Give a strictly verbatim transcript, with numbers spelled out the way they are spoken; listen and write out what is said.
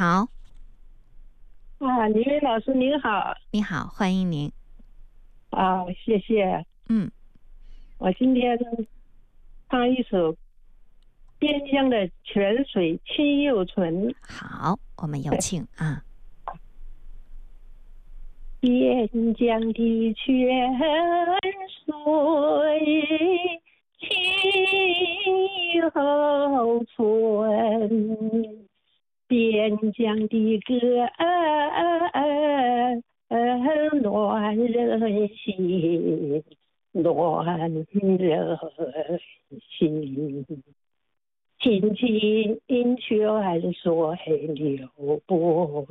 好。 啊，李云老师您好。 你好，欢迎您。 啊，谢谢。 嗯， 我今天唱一首边疆的泉水清又纯。 好，我们有请啊。 边疆的泉水清又纯，边疆的歌暖人心，暖人心。清清泉水流不